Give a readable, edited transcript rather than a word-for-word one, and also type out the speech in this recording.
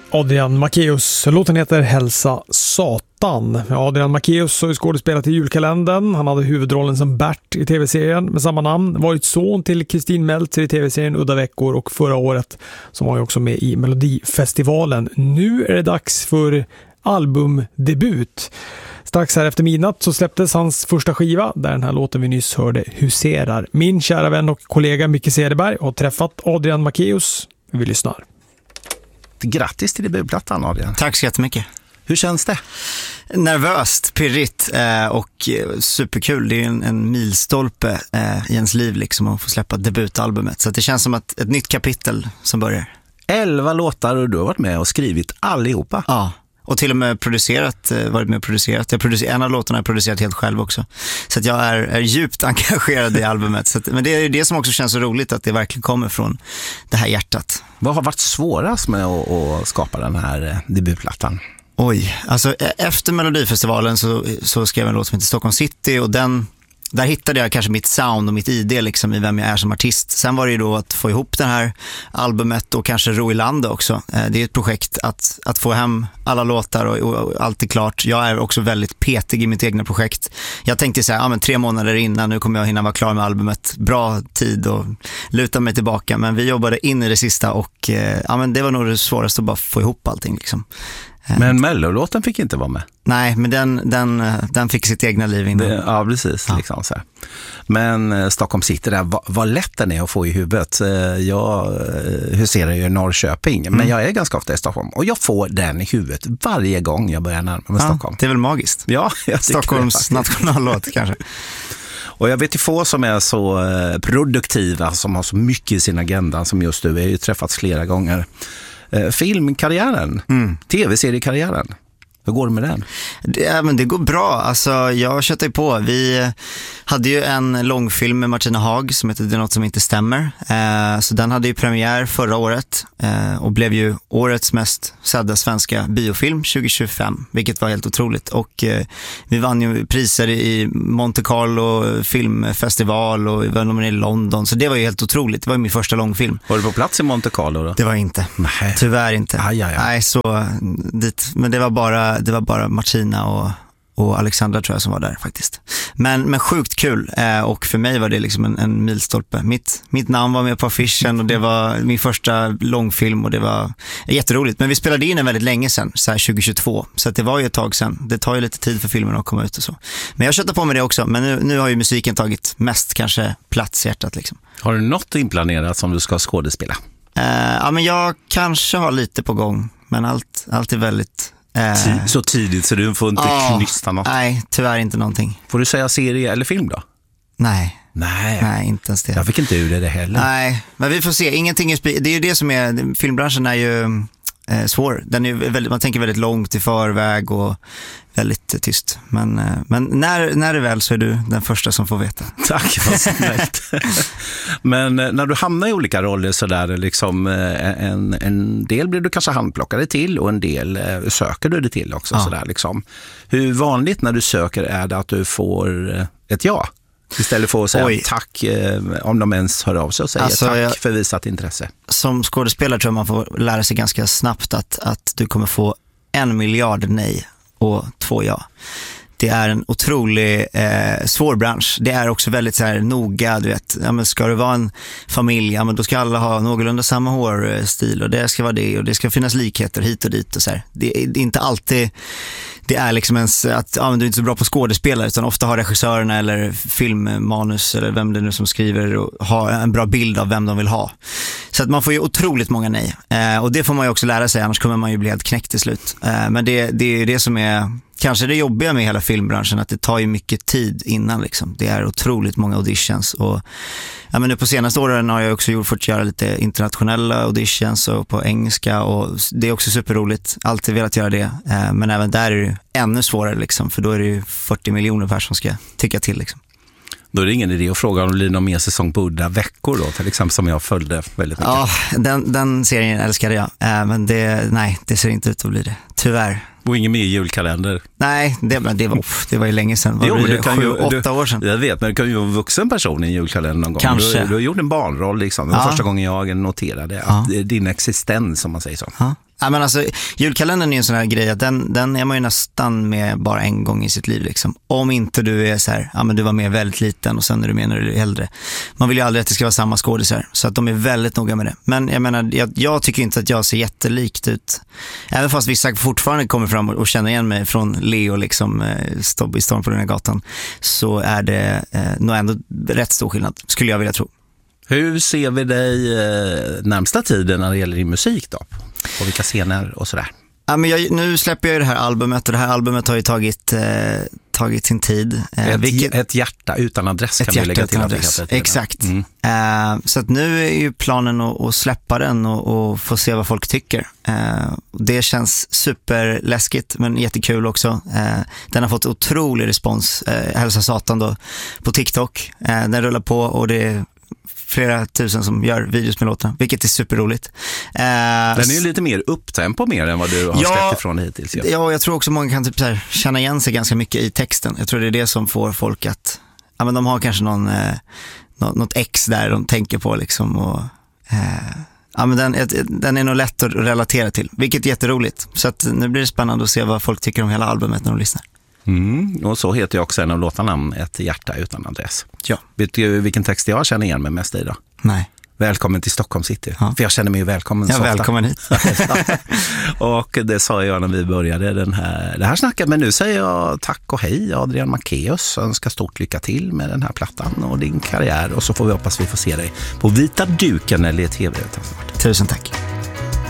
Adrian Macéus. Låten heter Hälsa Satan. Adrian Macéus har ju skådespelat i julkalendern. Han hade huvudrollen som Bert i tv-serien med samma namn. Varit son till Kristin Meltzer i tv-serien Udda veckor, och förra året som var ju också med i Melodifestivalen. Nu är det dags för albumdebut. Strax här efter midnatt så släpptes hans första skiva, där den här låten vi nyss hörde huserar. Min kära vän och kollega Micke Cederberg har träffat Adrian Macéus. Vi lyssnar. Grattis till debutplattan, Adrian. Tack så jättemycket. Hur känns det? Nervöst, pirrigt och superkul. Det är en milstolpe i ens liv liksom, att få släppa debutalbumet. Så det känns som ett nytt kapitel som börjar. 11 låtar och du har varit med och skrivit allihopa. Ja. Och till och med varit med och producerat. En av låtarna har jag producerat helt själv också. Så att jag är djupt engagerad i albumet. Så att, men det är det som också känns så roligt, att det verkligen kommer från det här hjärtat. Vad har varit svårast med att skapa den här debutplattan? Oj, alltså efter Melodifestivalen så skrev jag en låt som heter Stockholm City, och där hittade jag kanske mitt sound och mitt ID liksom, i vem jag är som artist. Sen var det ju då att få ihop det här albumet och kanske ro i landet också. Det är ett projekt att få hem alla låtar och allt är klart. Jag är också väldigt petig i mitt egna projekt. Jag tänkte så här, men 3 månader innan, nu kommer jag hinna vara klar med albumet. Bra tid och luta mig tillbaka. Men vi jobbade in i det sista och men det var nog det svåraste, att bara få ihop allting liksom. Men Mellolåten fick inte vara med. Nej, men den fick sitt egna liv innan. Ja, precis. Ja. Liksom så här. Men Stockholm City, där, vad lätt den är att få i huvudet. Jag huserar ju i Norrköping, men jag är ganska ofta i Stockholm. Och jag får den i huvudet varje gång jag börjar närma mig Stockholm. Det är väl magiskt? Ja, Stockholms nationallåt kanske. Och jag vet ju få som är så produktiva, som har så mycket i sin agenda som just du. Vi har ju träffats flera gånger. Filmkarriären, tv-seriekarriären. Hur går det med den? Men det går bra. Alltså, jag köttar på. Vi hade ju en långfilm med Martina Haag som heter Det är något som inte stämmer. Så den hade ju premiär förra året och blev ju årets mest sedda svenska biofilm 2025, vilket var helt otroligt. Och vi vann ju priser i Monte Carlo filmfestival och vi var nominerade i London. Så det var ju helt otroligt. Det var ju min första långfilm. Var du på plats i Monte Carlo då? Det var inte. Nej. Tyvärr inte. Aj. Nej, så dit. Men det var bara Martina och Alexandra tror jag som var där faktiskt. Men sjukt kul, och för mig var det liksom en milstolpe. Mitt namn var med på affischen och det var min första långfilm och det var jätteroligt. Men vi spelade in den väldigt länge sedan, så här 2022. Så att det var ju ett tag sedan. Det tar ju lite tid för filmen att komma ut och så. Men jag köttar på med det också. Men nu har ju musiken tagit mest kanske plats i hjärtat liksom. Har du något inplanerat som du ska skådespela? Ja, men jag kanske har lite på gång. Men allt är väldigt... Så tidigt så du får inte knysta något. Nej, tyvärr inte någonting. Får du säga serie eller film då? Nej, inte ens det. Jag fick inte ur det heller. Nej, men vi får se. Ingenting är det är ju det som är, filmbranschen är ju svår. Den är väldigt, man tänker väldigt långt i förväg och väldigt tyst. Men när det väl så är du den första som får veta. Tack, vad snällt. Men när du hamnar i olika roller så där liksom, en del blir du kanske handplockade till och en del söker du det till också. Ja. Så där, liksom. Hur vanligt när du söker är det att du får ett ja? Istället för att säga tack, om de ens hör av sig och säger tack för visat intresse. Som skådespelare tror jag man får lära sig ganska snabbt att du kommer få 1 miljard nej och 2 ja. Det är en otrolig svår bransch. Det är också väldigt så här noga, du vet. Ja, men ska det vara en familj, ja, men då ska alla ha någorlunda samma hårstil och det ska vara det och det ska finnas likheter hit och dit och så här. Det är inte alltid det är liksom ens att men du är inte så bra på skådespelare, utan ofta har regissörerna eller filmmanus eller vem det nu som skriver och har en bra bild av vem de vill ha. Så att man får ju otroligt många nej. Och det får man ju också lära sig, annars kommer man ju bli helt knäckt till slut. Men det är det som är kanske det jobbiga med hela filmbranschen, att det tar ju mycket tid innan liksom. Det är otroligt många auditions och ja, men nu på senaste åren har jag också fått göra lite internationella auditions och på engelska, och det är också superroligt. Alltid velat göra det, men även där är det ännu svårare liksom, för då är det ju 40 miljoner personer som ska tycka till liksom. Då är det ingen idé att fråga om det blir någon mer säsong på Udda veckor då, till exempel, som jag följde väldigt mycket. Ja, den serien älskade jag, men det ser inte ut att bli det, tyvärr. Och ingen mer julkalender. Nej, det var ju länge sedan. Jo, men 8 år sedan. Jag vet, men du kan ju vara en vuxen person i en julkalender någon gång. Kanske. Du har gjort en barnroll liksom. Det var första gången jag noterade att din existens, som man säger så. Ja. Ja, men alltså, julkalendern är en sån här grej att den är man ju nästan med bara en gång i sitt liv liksom. Om inte du är så här, ja men du var med väldigt liten och sen är du med när du är äldre. Man vill ju aldrig att det ska vara samma skådisar, så att de är väldigt noga med det. Men jag menar, jag tycker inte att jag ser jättelikt ut. Även fast vissa fortfarande kommer fram och känner igen mig från Leo liksom, i Storm på den här gatan, så är det nog ändå rätt stor skillnad, skulle jag vilja tro. Hur ser vi dig närmsta tiden när det gäller din musik då? På vilka scener och sådär? Ja, men nu släpper jag ju det här albumet, och det här albumet har ju tagit sin tid. Ett hjärta utan adress kan vi lägga till. Adress. Exakt. Så att nu är ju planen att släppa den och få se vad folk tycker. Det känns superläskigt men jättekul också. Den har fått otrolig respons. Hälsa Satan då på TikTok. Den rullar på och det är flera tusen som gör videos med låtarna, vilket är superroligt. Den är ju lite mer upptempo mer än vad du har släppt ifrån hittills. Ja, jag tror också många kan typ så här känna igen sig ganska mycket i texten. Jag tror det är det som får folk att, ja men de har kanske något ex där de tänker på liksom, och ja men den är nog lätt att relatera till, vilket är jätteroligt. Så att nu blir det spännande att se vad folk tycker om hela albumet när de lyssnar. Och så heter jag också en av låtarna, Ett hjärta utan adress. Ja. Vet du vilken text jag känner igen mig mest i då? Nej. Välkommen till Stockholm City. Ja. För jag känner mig ju välkommen. Ja, välkommen hit. Och det sa jag när vi började det här snacket. Men nu säger jag tack och hej Adrian Macéus. Önskar stort lycka till med den här plattan och din karriär. Och så får vi hoppas vi får se dig på vita duken eller i tv. Tusen tack.